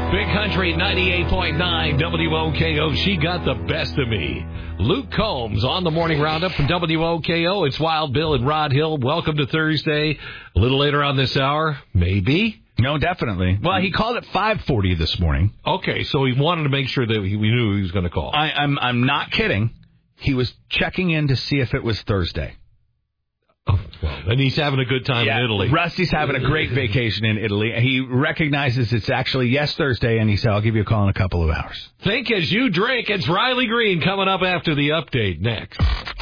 Big Country 98.9 WOKO. She got the best of me. Luke Combs on the morning roundup from WOKO. It's Wild Bill and Rod Hill. Welcome to Thursday. A little later on this hour, maybe. No, definitely. Well, he called at 5:40 this morning. Okay, so he wanted to make sure that we knew he was going to call. I'm not kidding. He was checking in to see if it was Thursday. Oh, well, and he's having a good time in Italy. Rusty's having a great vacation in Italy. He recognizes it's actually Thursday, and he said, I'll give you a call in a couple of hours. Think as you drink. It's Riley Green coming up after the update next.